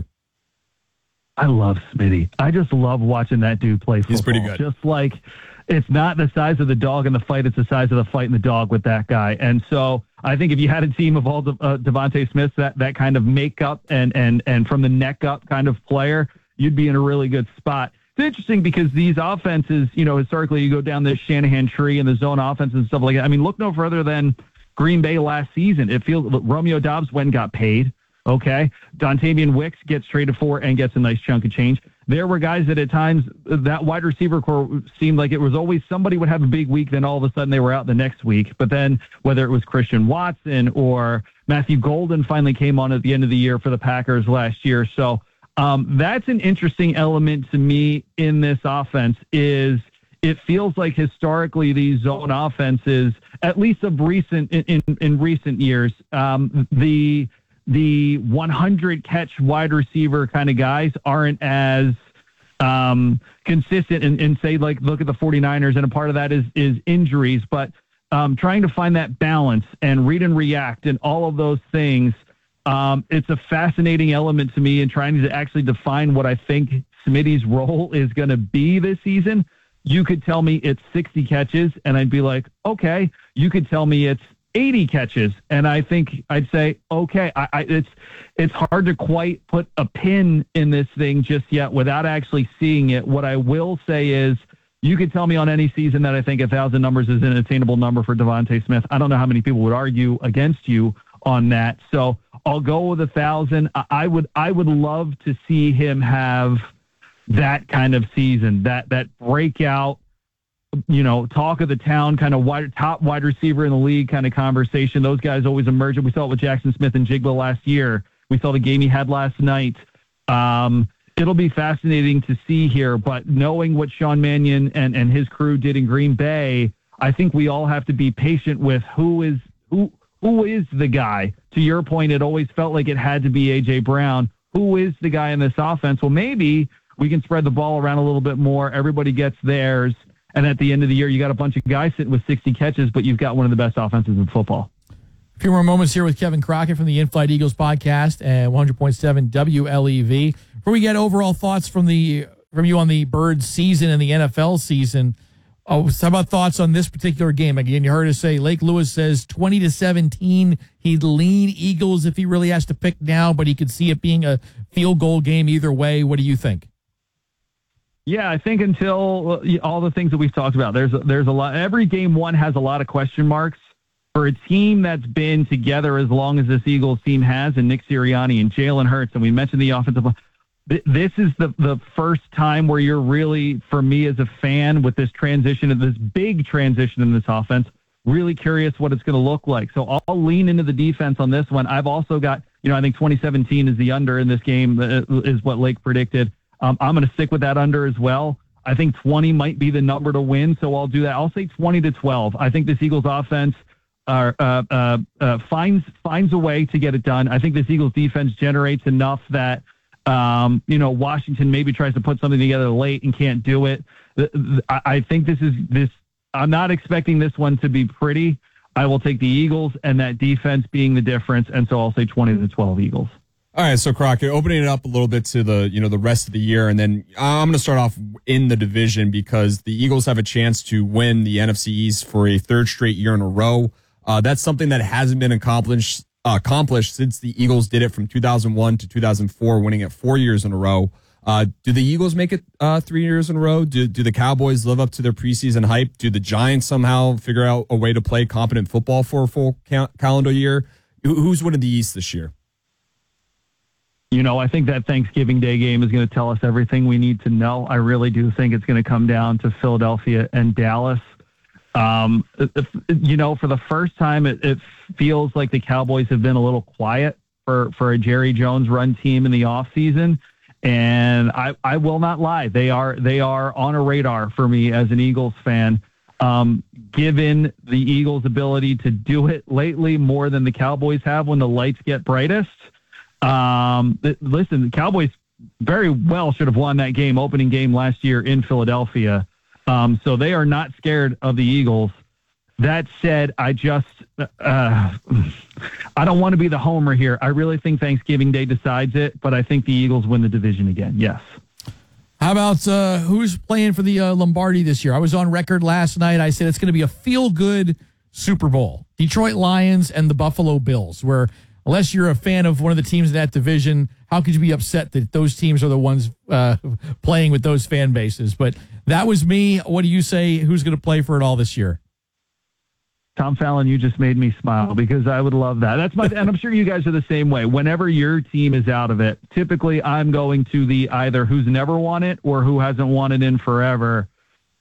I love Smitty. I just love watching that dude play football. He's pretty good. Just like it's not the size of the dog in the fight, it's the size of the fight in the dog with that guy. And so I think if you had a team of all De, uh, Devontae Smiths, that, that kind of makeup and, and, and from the neck up kind of player, you'd be in a really good spot. It's interesting because these offenses, you know, historically you go down this Shanahan tree and the zone offense and stuff like that. I mean, look no further than Green Bay last season. It feels Romeo Doubs went and got paid. Okay. Dontavian Wicks gets traded for and gets a nice chunk of change. There were guys that at times that wide receiver core seemed like it was always somebody would have a big week, then all of a sudden they were out the next week. But then whether it was Christian Watson or Matthew Golden finally came on at the end of the year for the Packers last year. So um, that's an interesting element to me in this offense is it feels like historically these zone offenses, at least of recent in, in, in recent years, um, the the one hundred catch wide receiver kind of guys aren't as um, consistent and, and say, like, look at the 49ers. And a part of that is, is injuries, but um, trying to find that balance and read and react and all of those things. Um, it's a fascinating element to me in trying to actually define what I think Smitty's role is going to be this season. You could tell me it's sixty catches and I'd be like, okay. You could tell me it's eighty catches, and I think I'd say, okay, I, I, it's it's hard to quite put a pin in this thing just yet without actually seeing it. What I will say is you could tell me on any season that I think a thousand numbers is an attainable number for Devontae Smith. I don't know how many people would argue against you on that, so I'll go with a thousand. I, I would I would love to see him have that kind of season, that that breakout, you know, talk of the town, kind of wide, top wide receiver in the league kind of conversation. Those guys always emerge. We saw it with Jackson Smith and Jigba last year. We saw the game he had last night. Um, it'll be fascinating to see here, but knowing what Sean Mannion and, and his crew did in Green Bay, I think we all have to be patient with who is who who is the guy. To your point, it always felt like it had to be A J Brown. Who is the guy in this offense? Well, maybe We can spread the ball around a little bit more. Everybody gets theirs. And at the end of the year, you got a bunch of guys sitting with sixty catches, but you've got one of the best offenses in football. A few more moments here with Kevin Crockett from the In-Flight Eagles podcast and one hundred point seven W L E V. Before we get overall thoughts from the from you on the Birds season and the N F L season, oh, how about thoughts on this particular game? Again, you heard us say Lake Lewis says twenty to seventeen. He'd lean Eagles if he really has to pick now, but he could see it being a field goal game either way. What do you think? Yeah, I think until all the things that we've talked about, there's there's a lot. Every game one has a lot of question marks. For a team that's been together as long as this Eagles team has, and Nick Sirianni and Jalen Hurts, and we mentioned the offensive line, this is the, the first time where you're really, for me as a fan, with this transition, of this big transition in this offense, really curious what it's going to look like. So I'll lean into the defense on this one. I've also got, you know, I think twenty seventeen is the under in this game, is what Lake predicted. Um, I'm going to stick with that under as well. I think twenty might be the number to win, so I'll do that. I'll say twenty to twelve. I think this Eagles offense Uh, uh, uh, uh, finds finds a way to get it done. I think this Eagles defense generates enough that um, you know Washington maybe tries to put something together late and can't do it. The, the, I, I think this is this. I'm not expecting this one to be pretty. I will take the Eagles and that defense being the difference, and so I'll say twenty to twelve Eagles. All right, so Crockett, opening it up a little bit to the you know the rest of the year, and then I'm going to start off in the division because the Eagles have a chance to win the N F C East for a third straight year in a row. Uh, that's something that hasn't been accomplished uh, accomplished since the Eagles did it from two thousand one to two thousand four, winning it four years in a row. Uh, do the Eagles make it uh, three years in a row? Do do the Cowboys live up to their preseason hype? Do the Giants somehow figure out a way to play competent football for a full cal- calendar year? Who's winning the East this year? You know, I think that Thanksgiving Day game is going to tell us everything we need to know. I really do think it's going to come down to Philadelphia and Dallas. Um, you know, for the first time, it, it feels like the Cowboys have been a little quiet for, for a Jerry Jones run team in the offseason. And I, I will not lie. They are, they are on a radar for me as an Eagles fan. Um, given the Eagles' ability to do it lately more than the Cowboys have when the lights get brightest. Um, th- listen, the Cowboys very well should have won that game, opening game last year in Philadelphia. Um, so they are not scared of the Eagles. That said, I just, uh, I don't want to be the homer here. I really think Thanksgiving Day decides it, but I think the Eagles win the division again. Yes. How about uh, who's playing for the uh, Lombardi this year? I was on record last night. I said it's going to be a feel-good Super Bowl. Detroit Lions and the Buffalo Bills, where unless you're a fan of one of the teams in that division, how could you be upset that those teams are the ones uh, playing with those fan bases? But that was me. What do you say? Who's going to play for it all this year? Tom Fallon, you just made me smile because I would love that. That's my, and I'm sure you guys are the same way. Whenever your team is out of it, typically I'm going to the either who's never won it or who hasn't won it in forever.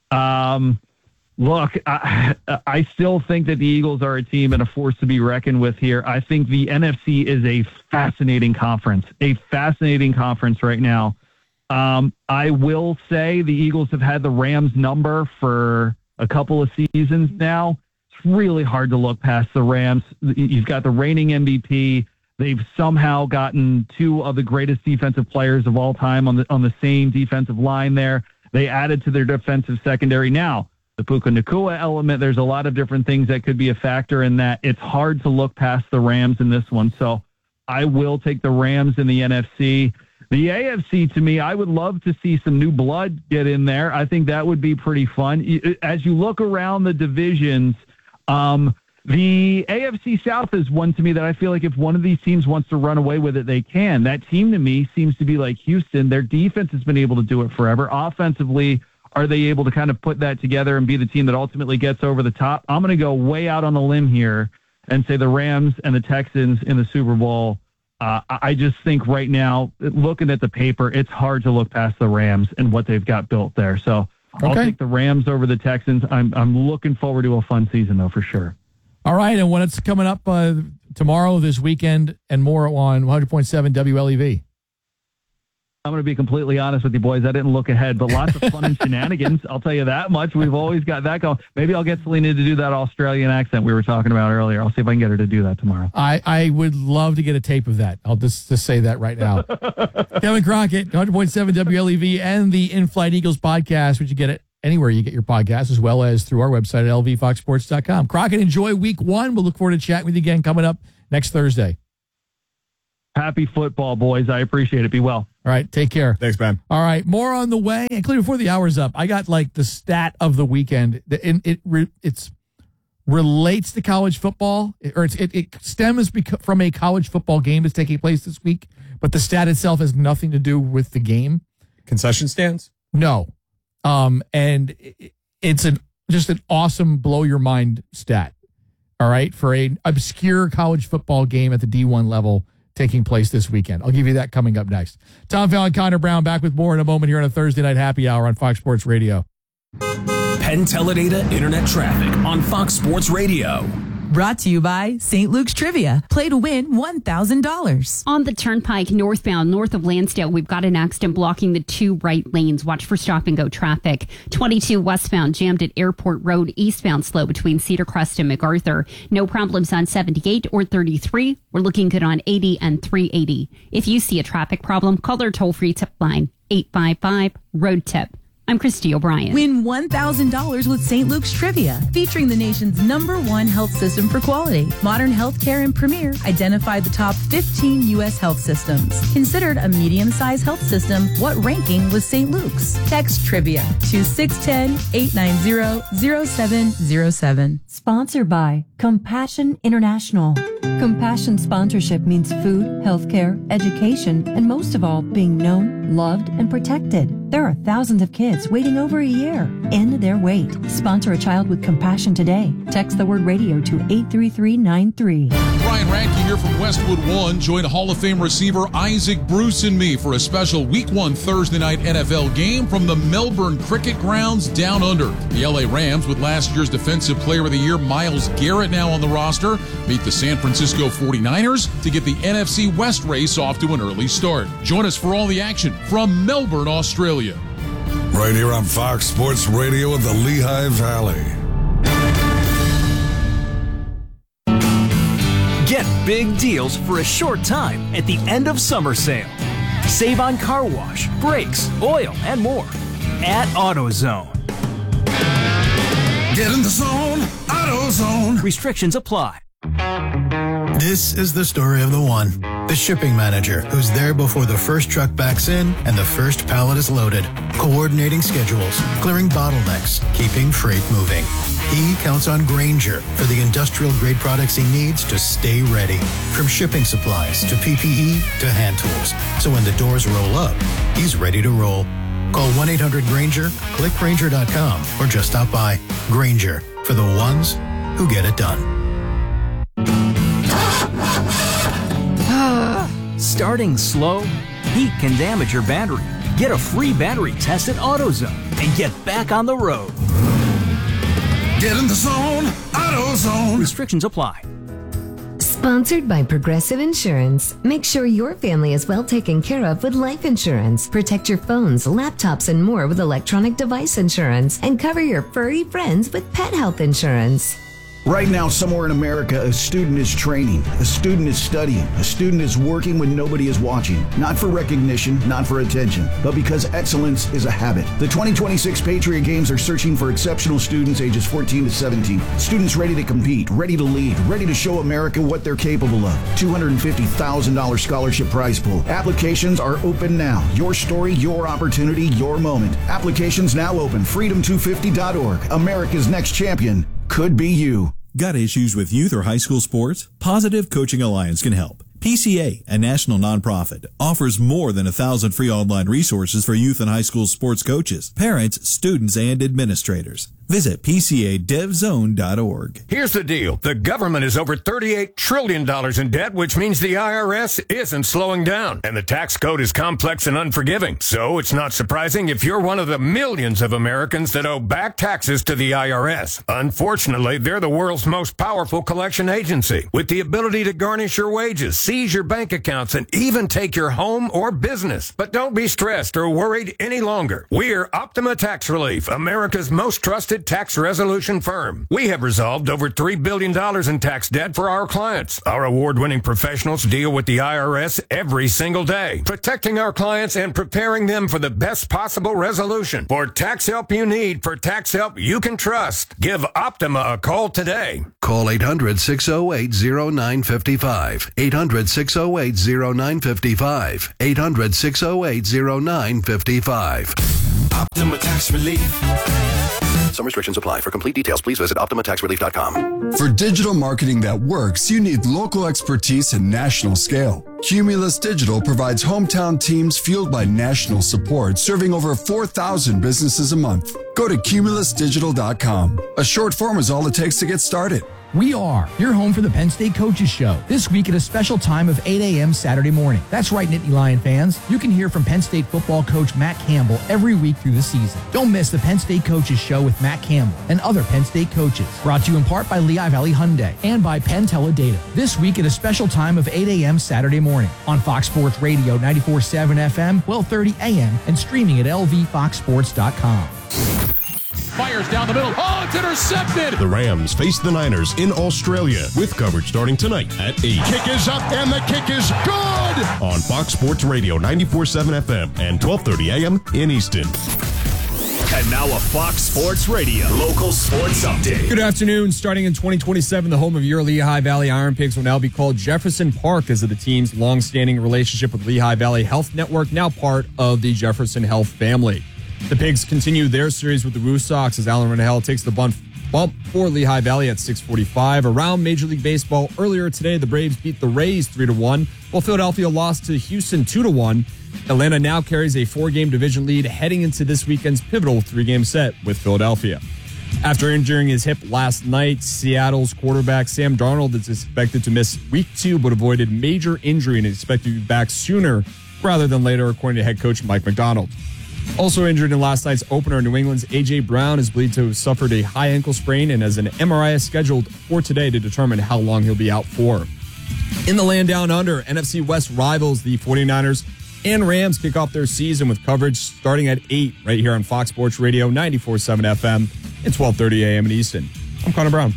Um, look, I, I still think that the Eagles are a team and a force to be reckoned with here. I think the N F C is a fascinating conference, a fascinating conference right now. Um, I will say the Eagles have had the Rams number for a couple of seasons now. It's really hard to look past the Rams. You've got the reigning M V P. They've somehow gotten two of the greatest defensive players of all time on the on the same defensive line there. They added to their defensive secondary. Now, the Puka Nacua element, there's a lot of different things that could be a factor in that. It's hard to look past the Rams in this one. So I will take the Rams in the N F C. The A F C, to me, I would love to see some new blood get in there. I think that would be pretty fun. As you look around the divisions, um, the A F C South is one to me that I feel like if one of these teams wants to run away with it, they can. That team to me seems to be like Houston. Their defense has been able to do it forever. Offensively, are they able to kind of put that together and be the team that ultimately gets over the top? I'm going to go way out on a limb here and say the Rams and the Texans in the Super Bowl. Uh, I just think right now, looking at the paper, it's hard to look past the Rams and what they've got built there. So I'll Okay. take the Rams over the Texans. I'm I'm looking forward to a fun season, though, for sure. All right, and when it's coming up uh, tomorrow, this weekend, and more on one hundred point seven W L E V. I'm going to be completely honest with you, boys. I didn't look ahead, but lots of fun and shenanigans. I'll tell you that much. We've always got that going. Maybe I'll get Selena to do that Australian accent we were talking about earlier. I'll see if I can get her to do that tomorrow. I, I would love to get a tape of that. I'll just, just say that right now. Kevin Crockett, one hundred point seven W L E V and the In-Flight Eagles podcast, which you get it anywhere you get your podcast, as well as through our website at L V fox sports dot com. Crockett, enjoy week one. We'll look forward to chatting with you again coming up next Thursday. Happy football, boys. I appreciate it. Be well. All right. Take care. Thanks, man. All right. More on the way. Including before the hour's up, I got like the stat of the weekend. It, it, it it's relates to college football, or it's, it, it stems from a college football game that's taking place this week, but the stat itself has nothing to do with the game. Concession stands? No. Um, and it, it's an just an awesome blow your mind stat. All right. For an obscure college football game at the D one level taking place this weekend. I'll give you that coming up next. Tom Fallon, Connor Brown, back with more in a moment here on a Thursday night happy hour on Fox Sports Radio. Penn Teledata Internet Traffic on Fox Sports Radio. Brought to you by Saint Luke's Trivia. Play to win one thousand dollars. On the Turnpike northbound, north of Lansdale, we've got an accident blocking the two right lanes. Watch for stop-and-go traffic. twenty-two westbound, jammed at Airport Road, eastbound slow between Cedar Crest and MacArthur. No problems on seventy-eight or thirty-three. We're looking good on eighty and three eighty. If you see a traffic problem, call our toll-free tip line, eight five five, road tip. I'm Christy O'Brien. Win one thousand dollars with Saint Luke's Trivia, featuring the nation's number one health system for quality. Modern Healthcare and Premier identified the top fifteen U S health systems. Considered a medium-sized health system, what ranking was Saint Luke's? Text Trivia to six one zero, eight nine zero, zero seven zero seven. Sponsored by Compassion International. Compassion sponsorship means food, healthcare, education, and most of all, being known, loved, and protected. There are thousands of kids waiting over a year. End their wait. Sponsor a child with compassion today. Text the word radio to eight three three nine three. Brian Radke here from Westwood One. Join Hall of Fame receiver Isaac Bruce and me for a special Week one Thursday night N F L game from the Melbourne Cricket Grounds down under. The L A Rams, with last year's Defensive Player of the Year Myles Garrett now on the roster, meet the San Francisco forty-niners to get the N F C West race off to an early start. Join us for all the action from Melbourne, Australia. Right here on Fox Sports Radio in the Lehigh Valley. Get big deals for a short time at the end of summer sale. Save on car wash, brakes, oil, and more at AutoZone. Get in the zone, AutoZone. Restrictions apply. This is the story of the one, the shipping manager who's there before the first truck backs in and the first pallet is loaded, coordinating schedules, clearing bottlenecks, keeping freight moving. He counts on Grainger for the industrial grade products he needs to stay ready, from shipping supplies to P P E to hand tools. So when the doors roll up, he's ready to roll. Call one eight hundred Grainger, click Grainger dot com, or just stop by. Grainger, for the ones who get it done. Starting slow? Heat can damage your battery. Get a free battery test at AutoZone and get back on the road. Get in the zone, AutoZone. Restrictions apply. Sponsored by Progressive Insurance. Make sure your family is well taken care of with life insurance. Protect your phones, laptops, and more with electronic device insurance. And cover your furry friends with pet health insurance. Right now, somewhere in America, a student is training, a student is studying, a student is working when nobody is watching. Not for recognition, not for attention, but because excellence is a habit. The twenty twenty-six Patriot Games are searching for exceptional students ages fourteen to seventeen. Students ready to compete, ready to lead, ready to show America what they're capable of. two hundred fifty thousand dollars scholarship prize pool. Applications are open now. Your story, your opportunity, your moment. Applications now open. freedom two fifty dot org. America's next champion could be you. Got issues with youth or high school sports? Positive Coaching Alliance can help. P C A, a national nonprofit, offers more than a thousand free online resources for youth and high school sports coaches, parents, students, and administrators. Visit P C A dev zone dot org. Here's the deal. The government is over thirty-eight trillion dollars in debt, which means the I R S isn't slowing down. And the tax code is complex and unforgiving. So it's not surprising if you're one of the millions of Americans that owe back taxes to the I R S. Unfortunately, they're the world's most powerful collection agency, with the ability to garnish your wages, seize your bank accounts, and even take your home or business. But don't be stressed or worried any longer. We're Optima Tax Relief, America's most trusted tax resolution firm. We have resolved over three billion dollars in tax debt for our clients. Our award-winning professionals deal with the I R S every single day, protecting our clients and preparing them for the best possible resolution. For tax help you need, for tax help you can trust, give Optima a call today. Call eight hundred, six oh eight, oh nine five five. eight hundred, six oh eight, oh nine five five. eight hundred, six oh eight, oh nine five five. Optima Tax Relief. Some restrictions apply. For complete details, please visit optima tax relief dot com. For digital marketing that works, you need local expertise and national scale. Cumulus Digital provides hometown teams fueled by national support, serving over four thousand businesses a month. Go to cumulus digital dot com. A short form is all it takes to get started. We are your home for the Penn State Coaches Show. This week at a special time of eight a.m. Saturday morning. That's right, Nittany Lion fans. You can hear from Penn State football coach Matt Campbell every week through the season. Don't miss the Penn State Coaches Show with Matt Campbell and other Penn State coaches. Brought to you in part by Lehigh Valley Hyundai and by Penn Teledata. This week at a special time of eight a.m. Saturday morning on Fox Sports Radio ninety-four point seven F M, twelve thirty a.m. and streaming at L V fox sports dot com. Fires down the middle. Oh, it's intercepted. The Rams face the Niners in Australia with coverage starting tonight at eight. Kick is up and the kick is good. On Fox Sports Radio ninety-four point seven F M and twelve thirty a.m. in Easton. And now a Fox Sports Radio local sports update. Good afternoon. Starting in twenty twenty-seven, the home of your Lehigh Valley Iron Pigs will now be called Jefferson Park as of the team's long-standing relationship with Lehigh Valley Health Network, now part of the Jefferson Health family. The Pigs continue their series with the Woo Sox as Alan Renahel takes the bump, bump for Lehigh Valley at six forty-five. Around Major League Baseball earlier today, the Braves beat the Rays three to one, while Philadelphia lost to Houston two to one. Atlanta now carries a four-game division lead heading into this weekend's pivotal three-game set with Philadelphia. After injuring his hip last night, Seattle's quarterback Sam Darnold is expected to miss week two, but avoided major injury and is expected to be back sooner rather than later, according to head coach Mike McDonald. Also injured in last night's opener, New England's A J. Brown is believed to have suffered a high ankle sprain and has an M R I scheduled for today to determine how long he'll be out for. In the land down under, N F C West rivals, the 49ers and Rams kick off their season with coverage starting at eight right here on Fox Sports Radio ninety-four point seven F M and twelve thirty a.m. in Easton. I'm Connor Brown.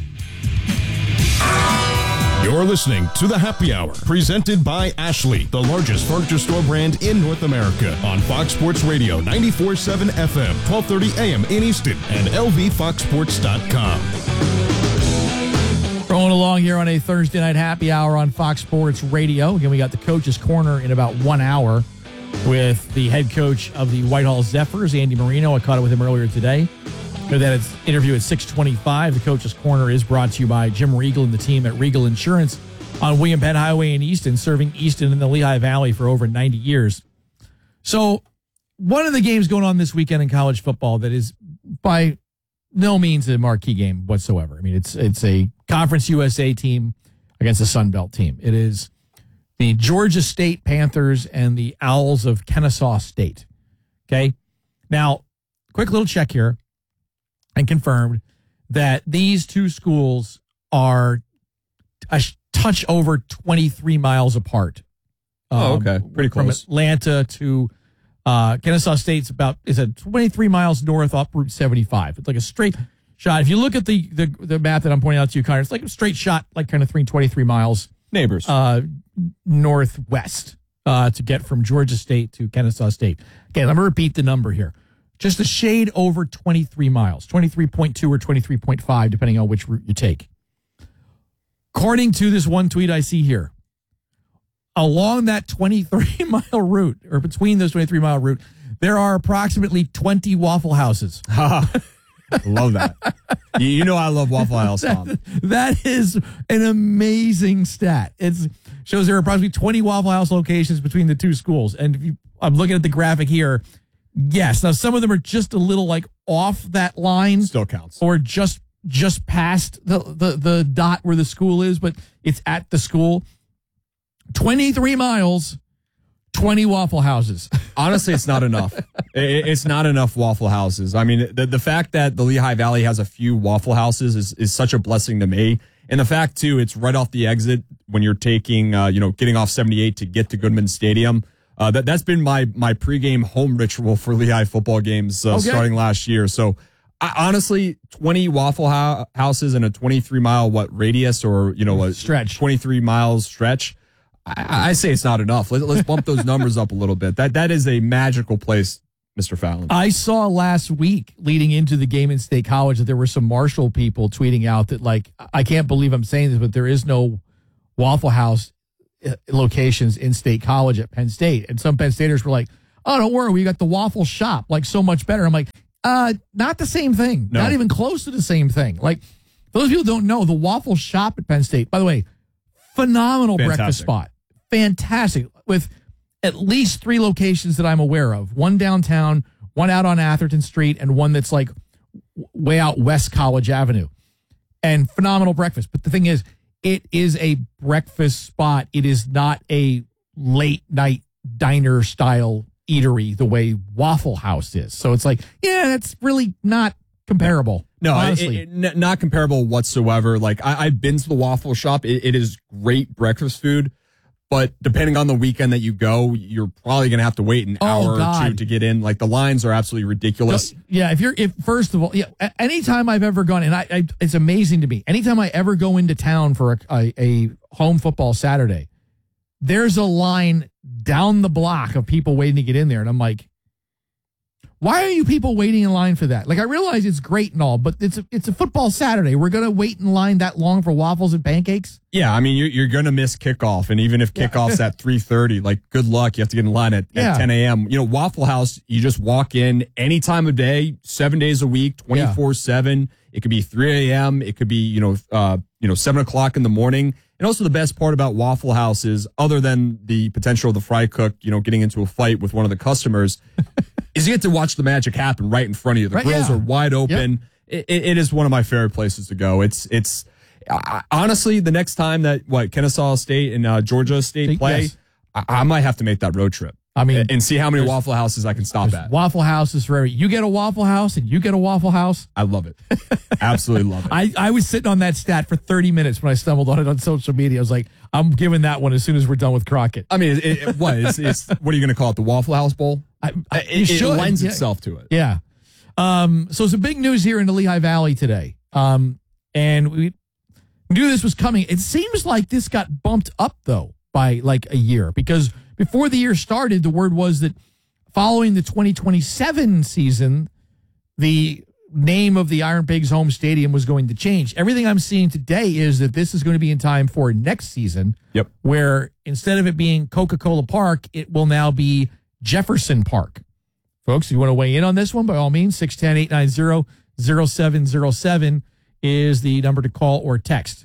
You're listening to The Happy Hour, presented by Ashley, the largest furniture store brand in North America, on Fox Sports Radio ninety-four point seven F M, twelve thirty a.m. in Easton, and L V fox sports dot com. Rolling along here on a Thursday night happy hour on Fox Sports Radio. Again, we got the Coach's Corner in about one hour with the head coach of the Whitehall Zephyrs, Andy Marino. I caught up with him earlier today. That interview at six twenty-five. The Coach's Corner is brought to you by Jim Regal and the team at Regal Insurance on William Penn Highway in Easton, serving Easton and the Lehigh Valley for over ninety years. So one of the games going on this weekend in college football that is by no means a marquee game whatsoever. I mean, it's it's a Conference U S A team against a Sun Belt team. It is the Georgia State Panthers and the Owls of Kennesaw State. Okay? Now, quick little check here. And confirmed that these two schools are a touch over twenty-three miles apart. Oh, okay. Um, Pretty close. From Atlanta to uh, Kennesaw State's about, is it twenty-three miles north up Route seventy-five. It's like a straight shot. If you look at the, the, the map that I'm pointing out to you, Connor, it's like a straight shot, like kind of twenty-three miles. Neighbors. Uh, northwest uh, to get from Georgia State to Kennesaw State. Again, I'm going to repeat the number here. Just a shade over twenty-three miles, twenty-three point two or twenty-three point five, depending on which route you take. According to this one tweet I see here, along that twenty-three mile route, or between those twenty-three mile route, there are approximately twenty Waffle Houses. Love that. you, you know I love Waffle House, Tom. That, that is an amazing stat. It shows there are approximately twenty Waffle House locations between the two schools. And if you, I'm looking at the graphic here. Yes. Now, some of them are just a little like off that line. Still counts. Or just just past the, the, the dot where the school is, but it's at the school. twenty-three miles, twenty Waffle Houses. Honestly, it's not enough. It, it's not enough Waffle Houses. I mean, the, the fact that the Lehigh Valley has a few Waffle Houses is, is such a blessing to me. And the fact, too, it's right off the exit when you're taking, uh, you know, getting off seventy-eight to get to Goodman Stadium. Uh, that, that's been my my pregame home ritual for Lehigh football games uh, okay. starting last year. So, I, honestly, twenty Waffle ho- Houses and a twenty-three mile, what, radius or, you know, a stretch, twenty-three miles stretch. I, I say it's not enough. Let, let's bump those numbers up a little bit. That That is a magical place, Mister Fallon. I saw last week leading into the game in State College that there were some Marshall people tweeting out that, like, I can't believe I'm saying this, but there is no Waffle House locations in State College at Penn State. And some Penn Staters were like, oh, don't worry, we got the Waffle Shop, like so much better. I'm like, uh, not the same thing. No. Not even close to the same thing. Like, those people don't know the Waffle Shop at Penn State, by the way, phenomenal Fantastic. breakfast spot. Fantastic. With at least three locations that I'm aware of. One downtown, one out on Atherton Street, and one that's like way out West College Avenue. And phenomenal breakfast. But the thing is, it is a breakfast spot. It is not a late night diner style eatery the way Waffle House is. So it's like, yeah, that's really not comparable. No, honestly. it, it, not comparable whatsoever. Like I, I've been to the Waffle Shop. It, it is great breakfast food. But depending on the weekend that you go, you're probably going to have to wait an oh, hour God. or two to get in. Like the lines are absolutely ridiculous. So, yeah, if you're, if first of all, yeah, anytime I've ever gone, and I, I it's amazing to me, anytime I ever go into town for a, a, a home football Saturday, there's a line down the block of people waiting to get in there. And I'm like, why are you people waiting in line for that? Like, I realize it's great and all, but it's a, it's a football Saturday. We're going to wait in line that long for waffles and pancakes? Yeah, I mean, you're, you're going to miss kickoff. And even if kickoff's at three thirty, like, good luck. You have to get in line at, yeah. at ten a.m. You know, Waffle House, you just walk in any time of day, seven days a week, twenty-four seven. It could be three a.m. It could be, you know, uh, you know, seven o'clock in the morning. And also the best part about Waffle House is, other than the potential of the fry cook, you know, getting into a fight with one of the customers, is you get to watch the magic happen right in front of you. The right, grills yeah. are wide open. Yep. It, it is one of my favorite places to go. It's, it's uh, honestly, the next time that, what, Kennesaw State and uh, Georgia State play, yes. I, I might have to make that road trip. I mean, and, and see how many Waffle Houses I can stop at. Waffle Houses for every. You get a Waffle House and you get a Waffle House. I love it. Absolutely love it. I, I was sitting on that stat for thirty minutes when I stumbled on it on social media. I was like, I'm giving that one as soon as we're done with Crockett. I mean, it, it, what? It's, it's, what are you going to call it? The Waffle House Bowl? I, I, it, it lends yeah. itself to it. Yeah. Um, so some big news here in the Lehigh Valley today. Um, and we knew this was coming. It seems like this got bumped up, though, by like a year, because before the year started, the word was that following the twenty twenty-seven season, the name of the Iron Pigs home stadium was going to change. Everything I'm seeing today is that this is going to be in time for next season. Yep. Where instead of it being Coca-Cola Park, it will now be Jefferson Park. Folks, if you want to weigh in on this one, by all means, six one zero, eight nine zero, zero seven zero seven is the number to call or text.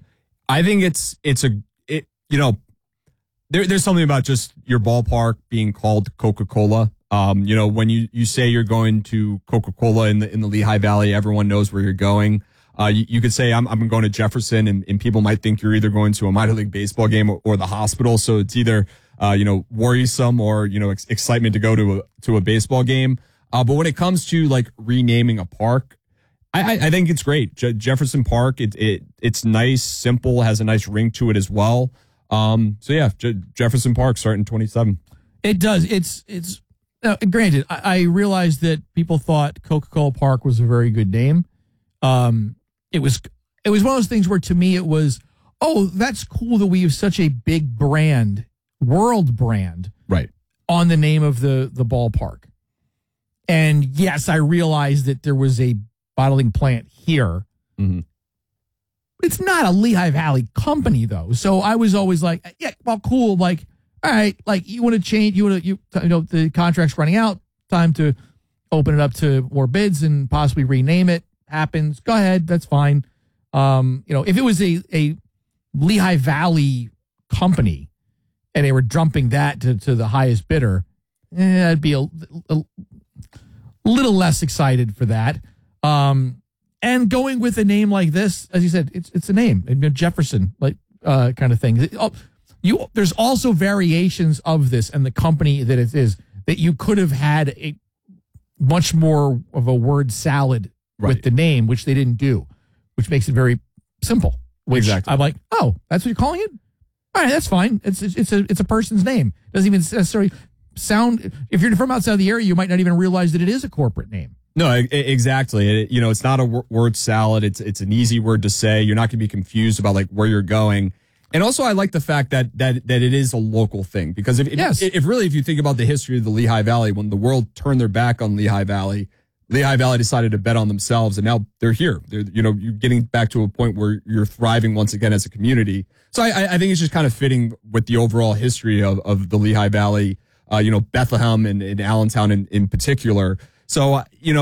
I think it's, it's a, it, you know, There, there's something about just your ballpark being called Coca-Cola. Um, you know, when you, you say you're going to Coca-Cola in the in the Lehigh Valley, everyone knows where you're going. Uh, you, you could say I'm I'm going to Jefferson, and, and people might think you're either going to a minor league baseball game or, or the hospital. So it's either uh, you know worrisome or you know ex- excitement to go to a to a baseball game. Uh, but when it comes to like renaming a park, I, I, I think it's great. Je- Jefferson Park, it it it's nice, simple, has a nice ring to it as well. Um, so yeah, Je- Jefferson Park starting twenty-seven. It does. It's, it's, uh, granted, I, I realize that people thought Coca-Cola Park was a very good name. Um, it was, it was one of those things where to me it was, oh, that's cool that we have such a big brand, world brand, right, on the name of the, the ballpark. And yes, I realized that there was a bottling plant here. Mm-hmm. It's not a Lehigh Valley company, though. So I was always like, yeah, well, cool. Like, all right, like you want to change, you want to, you, you know, the contract's running out, time to open it up to more bids and possibly rename it. Happens. Go ahead. That's fine. Um, you know, if it was a, a Lehigh Valley company and they were dumping that to, to the highest bidder, eh, that'd be a, a little less excited for that. Um, and going with a name like this, as you said, it's it's a name, Jefferson, like uh, kind of thing. Oh, you there's also variations of this and the company that it is that you could have had a much more of a word salad right. with the name, which they didn't do, which makes it very simple. Which exactly. I'm like, oh, that's what you're calling it? All right, that's fine. It's it's a it's a person's name. It doesn't even necessarily sound. If you're from outside the area, you might not even realize that it is a corporate name. No, exactly. It, you know, it's not a word salad. It's it's an easy word to say. You're not going to be confused about like where you're going. And also, I like the fact that that that it is a local thing because if yes. if, if really if you think about the history of the Lehigh Valley, when the world turned their back on Lehigh Valley, Lehigh Valley decided to bet on themselves, and now they're here. They're, you know, you're getting back to a point where you're thriving once again as a community. So I, I think it's just kind of fitting with the overall history of, of the Lehigh Valley, uh, you know, Bethlehem and, and Allentown in, in particular. So, uh, you know,